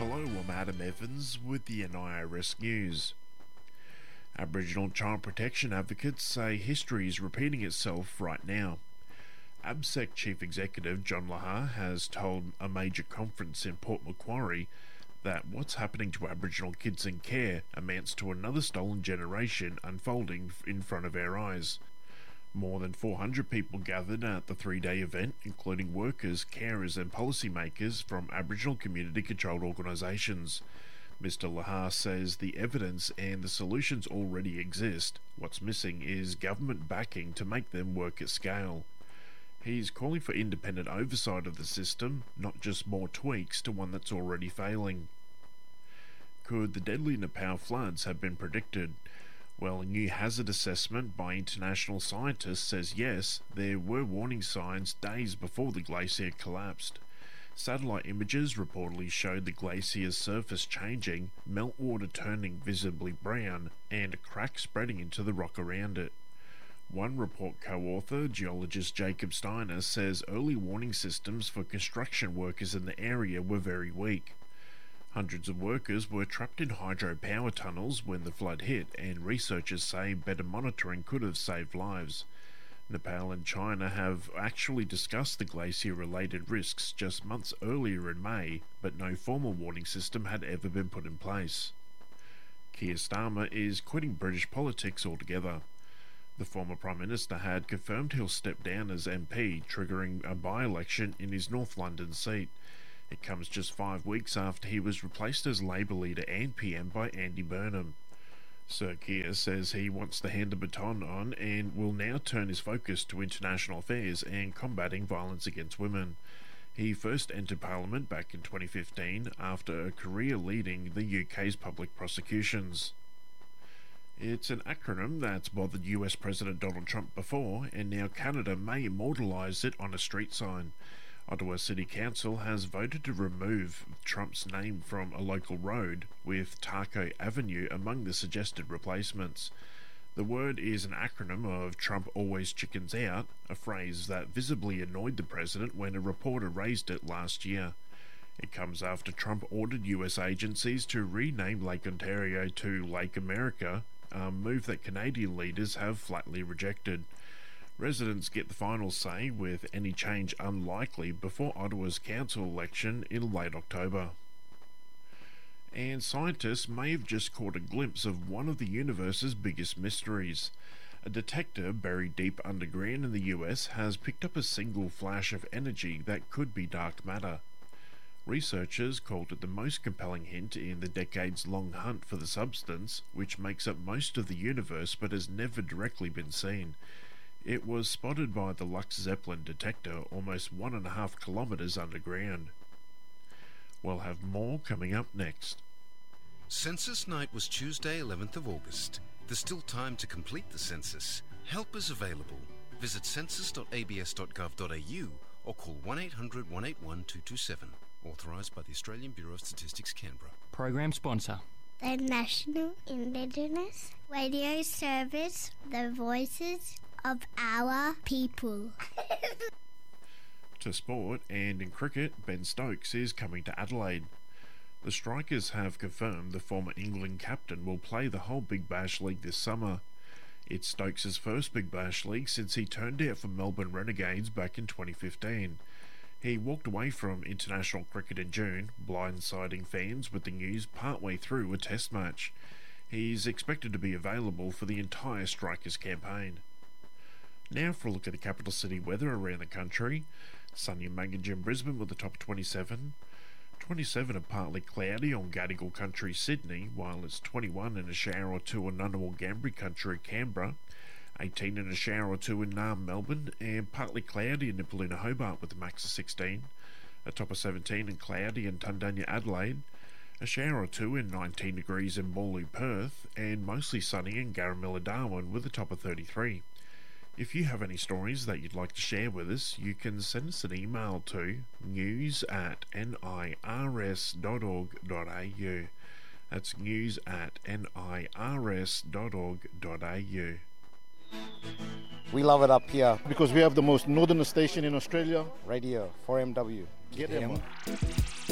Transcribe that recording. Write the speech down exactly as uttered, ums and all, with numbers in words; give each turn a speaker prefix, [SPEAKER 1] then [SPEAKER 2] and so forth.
[SPEAKER 1] Hello, I'm Adam Evans with the N I R S News. Aboriginal child protection advocates say history is repeating itself right now. ABSEC Chief Executive John Lahar has told a major conference in Port Macquarie that what's happening to Aboriginal kids in care amounts to another stolen generation unfolding in front of our eyes. More than four hundred people gathered at the three-day event, including workers, carers and policymakers from Aboriginal community-controlled organisations. Mister Lahar says the evidence and the solutions already exist. What's missing is government backing to make them work at scale. He's calling for independent oversight of the system, not just more tweaks to one that's already failing. Could the deadly Nepal floods have been predicted? Well, a new hazard assessment by international scientists says yes, there were warning signs days before the glacier collapsed. Satellite images reportedly showed the glacier's surface changing, meltwater turning visibly brown, and a crack spreading into the rock around it. One report co-author, geologist Jacob Steiner, says early warning systems for construction workers in the area were very weak. Hundreds of workers were trapped in hydropower tunnels when the flood hit, and researchers say better monitoring could have saved lives. Nepal and China have actually discussed the glacier-related risks just months earlier in May, but no formal warning system had ever been put in place. Keir Starmer is quitting British politics altogether. The former Prime Minister had confirmed he'll step down as M P, triggering a by-election in his North London seat. It comes just five weeks after he was replaced as Labour leader and P M by Andy Burnham. Sir Keir says he wants to hand the baton on and will now turn his focus to international affairs and combating violence against women. He first entered Parliament back in twenty fifteen after a career leading the U K's public prosecutions. It's an acronym that's bothered U S President Donald Trump before, and now Canada may immortalise it on a street sign. Ottawa City Council has voted to remove Trump's name from a local road, with Taco Avenue among the suggested replacements. The word is an acronym of Trump always chickens out, a phrase that visibly annoyed the president when a reporter raised it last year. It comes after Trump ordered U S agencies to rename Lake Ontario to Lake America, a move that Canadian leaders have flatly rejected. Residents get the final say, with any change unlikely before Ottawa's council election in late October. And scientists may have just caught a glimpse of one of the universe's biggest mysteries. A detector buried deep underground in the U S has picked up a single flash of energy that could be dark matter. Researchers called it the most compelling hint in the decades-long hunt for the substance, which makes up most of the universe but has never directly been seen. It was spotted by the Lux Zeppelin detector almost one and a half kilometres underground. We'll have more coming up next.
[SPEAKER 2] Census night was Tuesday, eleventh of August. There's still time to complete the census. Help is available. Visit census dot a b s dot gov dot a u or call one eight hundred, one eight one, two two seven. Authorised by the Australian Bureau of Statistics, Canberra.
[SPEAKER 3] Program sponsor.
[SPEAKER 4] The National Indigenous Radio Service, the voices of our people.
[SPEAKER 1] To sport, and in cricket, Ben Stokes is coming to Adelaide. The Strikers have confirmed the former England captain will play the whole Big Bash League this summer. It's Stokes' first Big Bash League since he turned out for Melbourne Renegades back in twenty fifteen. He walked away from international cricket in June, blindsiding fans with the news partway through a test match. He's expected to be available for the entire Strikers campaign. Now for a look at the capital city weather around the country. Sunny and Maggie in Brisbane with a top twenty-seven. twenty-seven and partly cloudy on Gadigal Country, Sydney, while it's twenty-one and a shower or two in Ngunnawal Ngambri Country, Canberra. eighteen and a shower or two in Naarm, Melbourne, and partly cloudy in Nipaluna, Hobart with a max of sixteen. A top of seventeen and cloudy in Tundanya, Adelaide. A shower or two in nineteen degrees in Morley, Perth, and mostly sunny in Garamilla, Darwin with a top of thirty-three. If you have any stories that you'd like to share with us, you can send us an email to news at nirs dot org dot a u. That's news at nirs dot org dot a u.
[SPEAKER 5] We love it up here.
[SPEAKER 6] Because we have the most northern station in Australia.
[SPEAKER 5] Radio four M W.
[SPEAKER 6] Get them.